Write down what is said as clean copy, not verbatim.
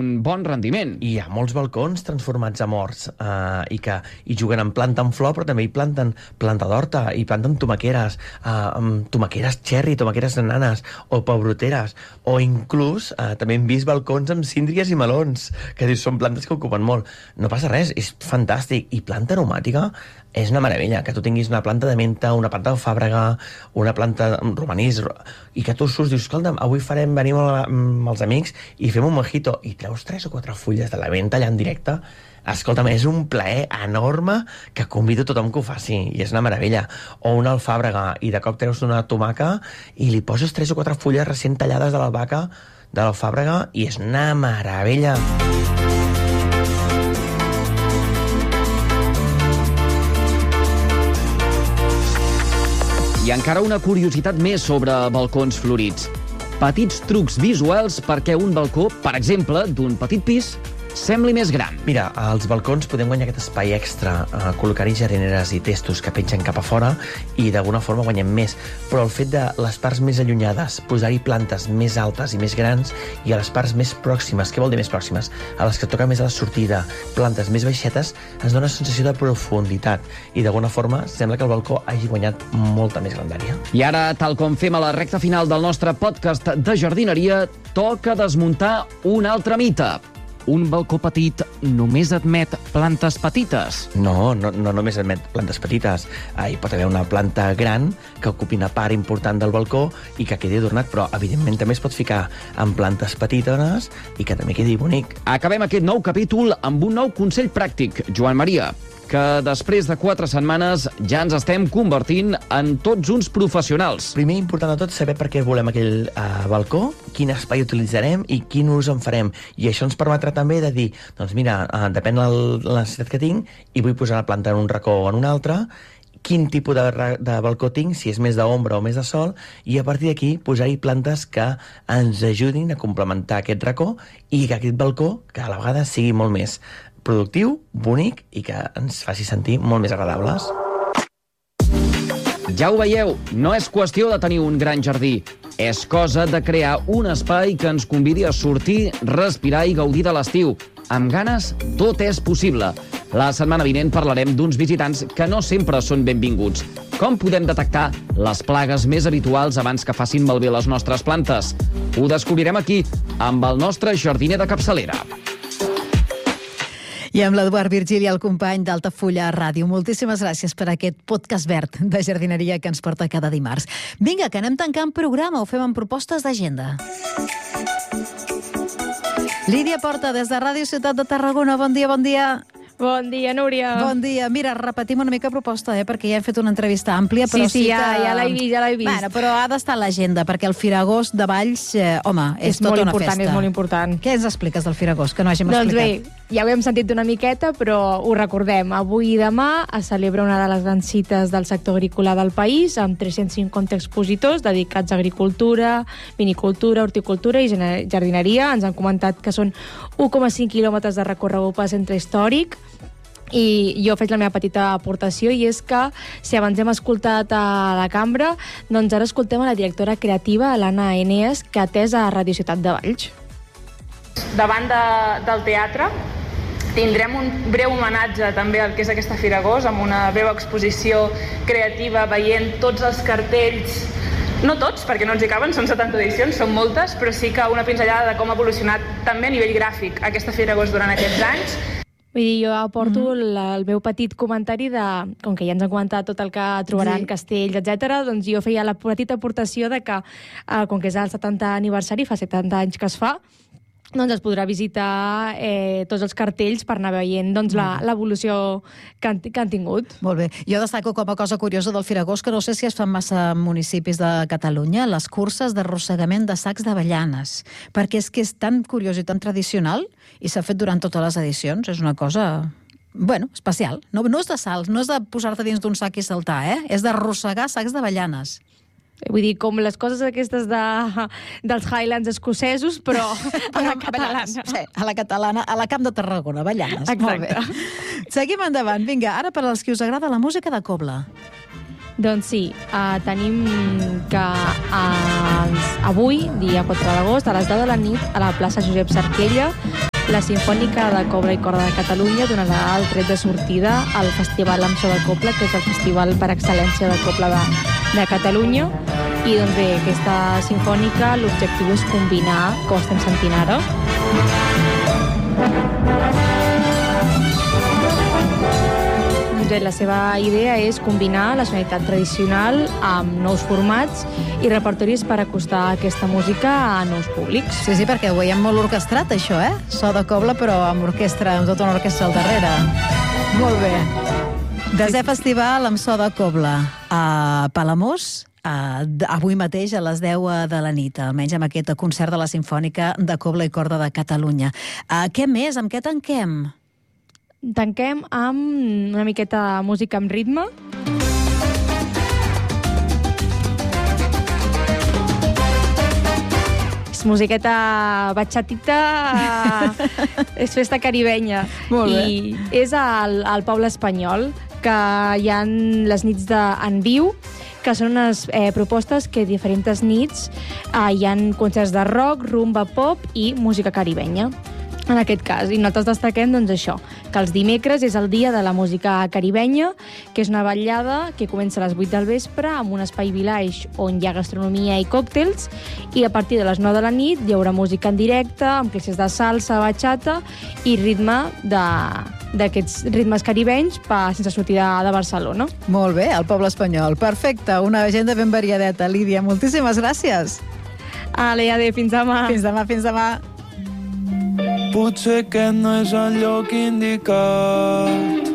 un bon rendiment. I hi ha molts balcons transformats en horts i juguen en planta en flor, però també hi planten planta d'horta, i planten tomaqueres, cherry, tomaqueres nanes o pebroteres, o inclús també hem vist balcons amb síndries i melons, que són plantes que ocupen molt. No passa res, és fantàstic. I planta aromàtica és una meravella, que tu tinguis una planta de menta, una planta de fàbrega, una planta romanís, i que tu surts i dius, escolta, avui venim amb els amics i fem un mojito, i treus 3 o 4 fulles de la menta allà en directe. Escolta'm, és un plaer enorme que convido tothom que ho faci, i és una meravella. O una alfàbrega, i de cop treus una tomaca i li poses 3 o 4 fulles recent tallades de l'albahaca, de l'alfàbrega, i és una meravella. I encara una curiositat més sobre balcons florits. Petits trucs visuals perquè un balcó, per exemple, d'un petit pis, sembli més gran. Mira, als balcons podem guanyar aquest espai extra, col·locar-hi jardineres i testos que pengen cap a fora, i d'alguna forma guanyem més. Però el fet de les parts més allunyades, posar-hi plantes més altes i més grans, i a les parts més pròximes, què vol dir més pròximes? A les que toca més a la sortida, plantes més baixetes, ens dona una sensació de profunditat, i d'alguna forma sembla que el balcó hagi guanyat molta més grandària. I ara, tal com fem a la recta final del nostre podcast de jardineria, toca desmuntar un altre mite. Un balcó petit només admet plantes petites? No només admet plantes petites. Hi pot haver una planta gran que ocupi una part important del balcó i que quedi adornat, però evidentment també es pot ficar en plantes petites i que també quedi bonic. Acabem aquest nou capítol amb un nou consell pràctic, Joan Maria, que després de 4 setmanes ja ens estem convertint en tots uns professionals. Primer, important de tot, saber per què volem aquell balcó, quin espai utilitzarem i quin ús en farem. I això ens permetrà també de dir, doncs mira, depèn de la necessitat que tinc i vull posar la planta en un racó o en un altre, quin tipus de balcó tinc, si és més d'ombra o més de sol, i a partir d'aquí posar-hi plantes que ens ajudin a complementar aquest racó i que aquest balcó, que a la vegada sigui molt més productiu, bonic i que ens faci sentir molt més agradables. Ja ho veieu, no és qüestió de tenir un gran jardí. És cosa de crear un espai que ens convidi a sortir, respirar i gaudir de l'estiu. Amb ganes, tot és possible. La setmana vinent parlarem d'uns visitants que no sempre són benvinguts. Com podem detectar les plagues més habituals abans que facin malbé les nostres plantes? Ho descobrirem aquí, amb el nostre jardiner de capçalera. I amb l'Eduard Virgili, el company d'Altafulla Ràdio. Moltíssimes gràcies per aquest podcast verd de jardineria que ens porta cada dimarts. Vinga, que anem tancant programa, ho fem amb propostes d'agenda. Lídia Porta, des de Ràdio Ciutat de Tarragona. Bon dia, bon dia. Bon dia, Núria. Bon dia. Mira, repetim una mica proposta, perquè ja hem fet una entrevista àmplia, però sí que... ja l'he vist. Bueno, però ha d'estar a l'agenda, perquè el Firagós de Valls, home, és tota una festa. És molt important. Què ens expliques del Firagós, que no hàgim explicat? Doncs bé, ja ho hem sentit una miqueta, però ho recordem. Avui i demà es celebra una de les grans cites del sector agrícola del país, amb 350 expositors dedicats a agricultura, vinicultura, horticultura i jardineria. Ens han comentat que són 1,5 quilòmetres de recorregut per centre històric, i jo faig la meva petita aportació, i és que si abans hem escoltat a la cambra, doncs ara escoltem a la directora creativa, l'Anna Eneas, que ha atès a Ràdio Ciutat de Valls. Davant del teatre tindrem un breu homenatge també al que és aquesta Firagós, amb una breu exposició creativa veient tots els cartells, no tots, perquè no ens hi caben, són 70 edicions, són moltes, però sí que una pinzellada de com ha evolucionat també a nivell gràfic aquesta Firagós durant aquests anys. Vull dir, jo aporto el meu petit comentari de, com que ja ens han comentat tot el que trobaran, castells, etc., doncs jo feia la petita aportació de que, com que és el 70 aniversari, fa 70 anys que es fa, doncs es podrà visitar tots els cartells per anar veient doncs, l'evolució que han tingut. Molt bé. Jo destaco com a cosa curiosa del Firagós, que no sé si es fan massa municipis de Catalunya, les curses d'arrossegament de sacs d'avellanes, perquè és que és tan curiós i tan tradicional, i s'ha fet durant totes les edicions. És una cosa, bueno, especial. No és de salts, no és de posar-te dins d'un sac i saltar, és d'arrossegar sacs d'avellanes. Vull dir, com les coses aquestes dels Highlands escocesos, però a la catalana. Sí, a la catalana, a la Camp de Tarragona, avellanes. Exacte. Molt bé. Seguim endavant. Vinga, ara per als que us agrada la música de cobla. Doncs sí, tenim que avui, dia 4 d'agost, a les 10 de la nit, a la plaça Josep Sarquella, La Simfònica de Cobla i Corda de Catalunya donarà el tret de sortida al Festival amb so de Cobla, que és el festival per excel·lència de cobla de Catalunya. I doncs bé, aquesta sinfònica, l'objectiu és combinar, com estem sentint ara, la seva idea és combinar la sonoritat tradicional amb nous formats i repertoris per acostar aquesta música a nous públics. Sí, perquè ho veiem molt orquestrat, això, So de cobla, però amb orquestra, amb tota una orquestra al darrere. Molt bé. Desè festival amb so de cobla a Palamós, avui mateix a les 10 de la nit, almenys amb aquest concert de la Simfònica de Cobla i Corda de Catalunya. Què més? Amb què tanquem? Tanquem amb una miqueta de música amb ritme. És musiqueta batxatita, és festa caribenya. Molt bé. I és al Poble Espanyol, que hi ha les nits en viu, que són unes propostes que diferents nits hi ha concerts de rock, rumba, pop i música caribenya. En aquest cas, i nosaltres destaquem doncs això, que els dimecres és el dia de la música caribenya, que és una vetllada que comença a les 8 del vespre amb un espai village on hi ha gastronomia i còctels, i a partir de les 9 de la nit hi haurà música en directe, amb classes de salsa, bachata i ritme d'aquests ritmes caribenys sense sortir de Barcelona. Molt bé, al Poble Espanyol. Perfecte, una agenda ben variadeta. Lídia, moltíssimes gràcies. Adéu, fins demà. Fins demà, fins demà. Potser aquest no és el lloc indicat